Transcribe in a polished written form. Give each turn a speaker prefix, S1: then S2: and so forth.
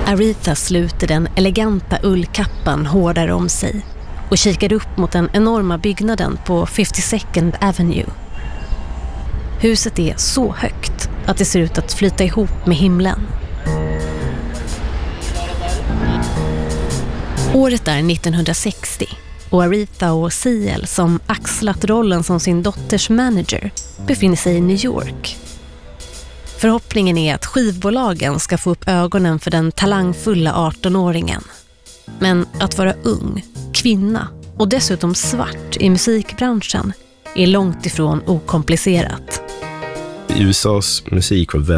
S1: Aretha sluter den eleganta ullkappan hårdare om sig och kikar upp mot den enorma byggnaden på 52nd Avenue. Huset är så högt att det ser ut att flyta ihop med himlen. Året är 1960 och Aretha och CL, som axlat rollen som sin dotters manager, befinner sig i New York. Förhoppningen är att skivbolagen ska få upp ögonen för den talangfulla 18-åringen. Men att vara ung, kvinna och dessutom svart i musikbranschen är långt ifrån okomplicerat.
S2: USAs musik var väldigt